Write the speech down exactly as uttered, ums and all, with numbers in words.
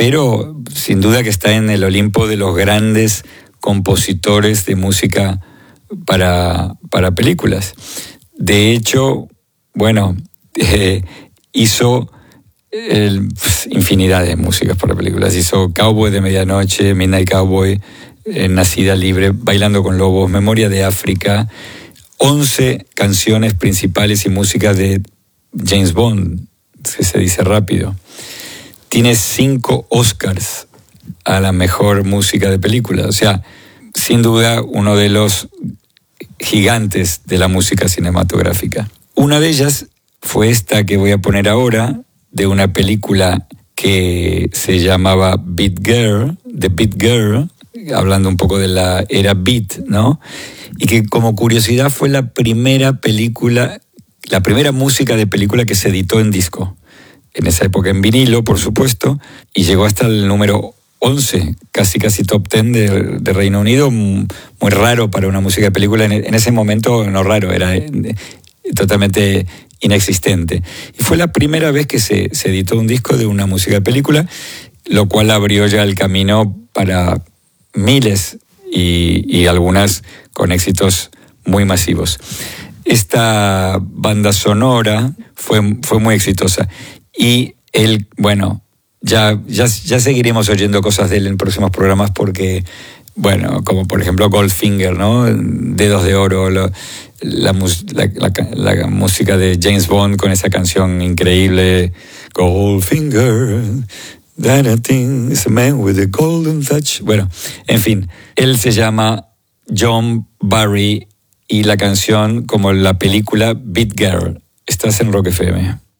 pero sin duda que está en el Olimpo de los grandes compositores de música para, para películas. De hecho, bueno, eh, hizo el, pues, infinidad de músicas para películas. Hizo Cowboy de Medianoche, Midnight Cowboy, eh, Nacida Libre, Bailando con Lobos, Memoria de África, once canciones principales y música de James Bond, que se dice rápido. Tiene cinco Oscars a la mejor música de película. O sea, sin duda, uno de los gigantes de la música cinematográfica. Una de ellas fue esta que voy a poner ahora, de una película que se llamaba Beat Girl, The Beat Girl, hablando un poco de la era Beat, ¿no? Y que como curiosidad fue la primera película, la primera música de película que se editó en disco. En esa época en vinilo, por supuesto, y llegó hasta el número once, casi casi top ten de, de Reino Unido, muy raro para una música de película. En, en ese momento no raro, era eh, totalmente inexistente. Y fue la primera vez que se, se editó un disco de una música de película, lo cual abrió ya el camino para miles y, y algunas con éxitos muy masivos. Esta banda sonora fue, fue muy exitosa. Y él, bueno, ya, ya, ya seguiremos oyendo cosas de él en próximos programas porque, bueno, como por ejemplo Goldfinger, ¿no? Dedos de Oro, lo, la, la, la, la música de James Bond con esa canción increíble, Goldfinger, that I think is a man with a golden touch. Bueno, en fin, él se llama John Barry y la canción, como la película, Beat Girl. Estás en Rock F M.